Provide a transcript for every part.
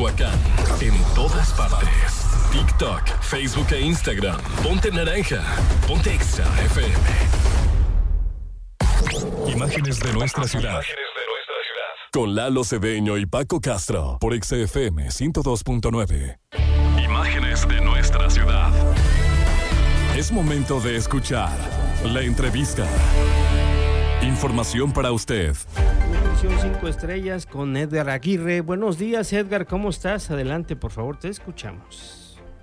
Tehuacán. En todas partes. TikTok, Facebook e Instagram. Ponte Naranja. Ponte Exa FM. Imágenes de nuestra ciudad. Con Lalo Cedeño y Paco Castro. Por Exa FM 102.9. Imágenes de nuestra ciudad. Es momento de escuchar la entrevista. Información para usted. Nutrición 5 estrellas con Edgar Aguirre. Buenos días, Edgar, ¿cómo estás? Adelante, por favor, te escuchamos.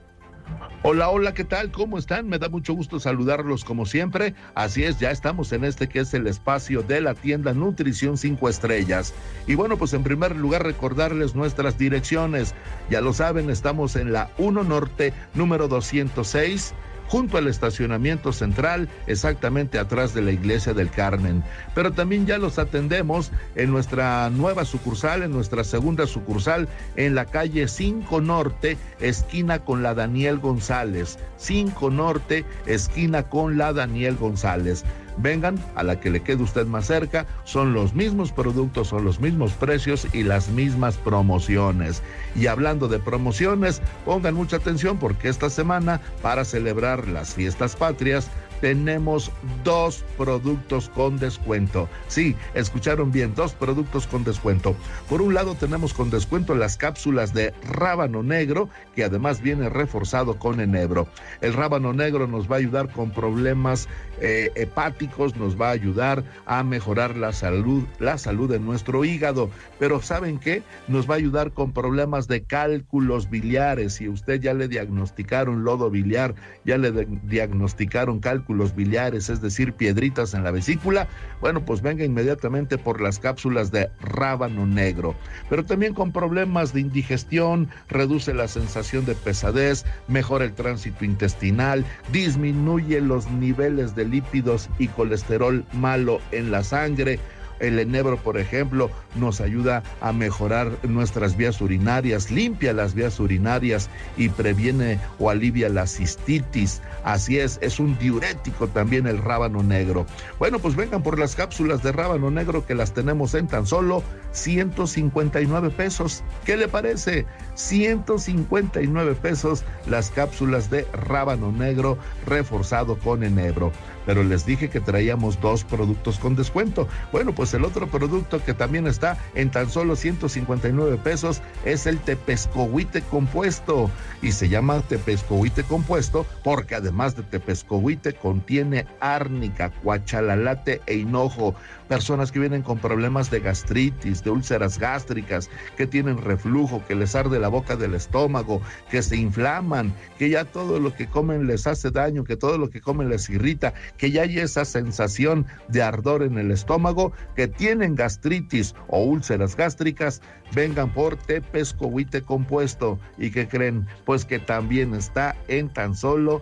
Hola, ¿qué tal? ¿Cómo están? Me da mucho gusto saludarlos como siempre. Así es, ya estamos en este que es el espacio de la tienda Nutrición 5 estrellas. Y bueno, pues en primer lugar recordarles nuestras direcciones. Ya lo saben, estamos en la 1 Norte, número 206, junto al estacionamiento central, exactamente atrás de la Iglesia del Carmen. Pero también ya los atendemos en nuestra nueva sucursal, en nuestra segunda sucursal, en la calle 5 Norte, esquina con la Daniel González. 5 Norte, esquina con la Daniel González. Vengan a la que le quede usted más cerca, son los mismos productos, son los mismos precios y las mismas promociones. Y hablando de promociones, pongan mucha atención porque esta semana, para celebrar las fiestas patrias, tenemos 2 productos con descuento. Sí, escucharon bien, 2 productos con descuento. Por un lado tenemos con descuento las cápsulas de rábano negro, que además viene reforzado con enebro. El rábano negro nos va a ayudar con problemas hepáticos, nos va a ayudar a mejorar la salud de nuestro hígado. Pero ¿saben qué? Nos va a ayudar con problemas de cálculos biliares. Si usted ya le diagnosticaron lodo biliar, ya le diagnosticaron cálculos biliares, es decir, piedritas en la vesícula, bueno, pues venga inmediatamente por las cápsulas de rábano negro. Pero también con problemas de indigestión, reduce la sensación de pesadez, mejora el tránsito intestinal, disminuye los niveles de lípidos y colesterol malo en la sangre. El enebro, por ejemplo, nos ayuda a mejorar nuestras vías urinarias, limpia las vías urinarias y previene o alivia la cistitis. Así es un diurético también el rábano negro. Bueno, pues vengan por las cápsulas de rábano negro que las tenemos en tan solo 159 pesos. ¿Qué le parece? 159 pesos las cápsulas de rábano negro reforzado con enebro. Pero les dije que traíamos 2 productos con descuento. Bueno, pues el otro producto que también está en tan solo 159 pesos es el tepescohuite compuesto. Y se llama tepescohuite compuesto porque además de tepescohuite contiene árnica, cuachalalate e hinojo. Personas que vienen con problemas de gastritis, de úlceras gástricas, que tienen reflujo, que les arde la boca del estómago, que se inflaman, que ya todo lo que comen les hace daño, que todo lo que comen les irrita, que ya hay esa sensación de ardor en el estómago, que tienen gastritis o úlceras gástricas, vengan por tepescohuite compuesto. ¿Y qué creen? Pues que también está en tan solo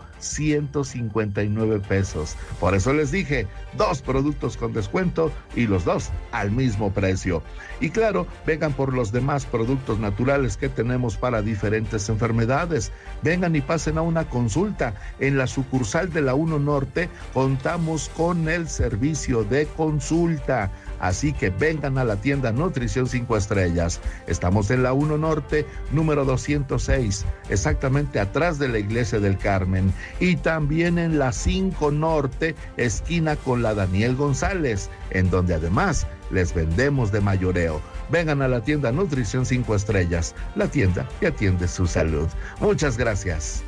159 pesos. Por eso les dije, 2 productos con descuento y los 2 al mismo precio. Y claro, vengan por los demás productos naturales que tenemos para diferentes enfermedades. Vengan y pasen a una consulta. En la sucursal de la 1 Norte contamos con el servicio de consulta. Así que vengan a la tienda Nutrición 5 estrellas. Estamos en la 1 Norte, número 206, exactamente atrás de la Iglesia del Carmen. Y también en la 5 Norte, esquina con la Daniel González, en donde además les vendemos de mayoreo. Vengan a la tienda Nutrición 5 estrellas, la tienda que atiende su salud. Muchas gracias.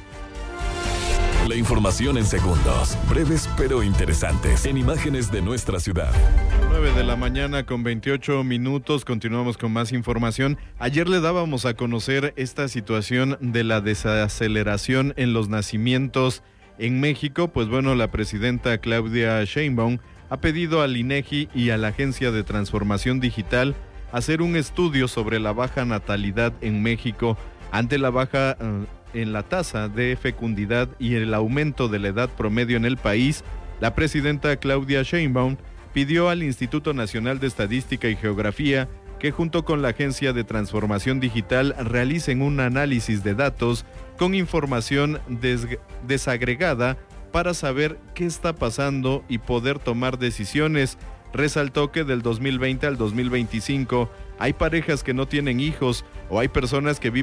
La información en segundos, breves pero interesantes, en imágenes de nuestra ciudad. 9 de la mañana con 28 minutos, continuamos con más información. Ayer le dábamos a conocer esta situación de la desaceleración en los nacimientos en México. Pues bueno, la presidenta Claudia Sheinbaum ha pedido al INEGI y a la Agencia de Transformación Digital hacer un estudio sobre la baja natalidad en México ante la baja en la tasa de fecundidad y el aumento de la edad promedio en el país. La presidenta Claudia Sheinbaum pidió al Instituto Nacional de Estadística y Geografía que junto con la Agencia de Transformación Digital realicen un análisis de datos con información desagregada para saber qué está pasando y poder tomar decisiones. Resaltó que del 2020 al 2025 hay parejas que no tienen hijos o hay personas que viven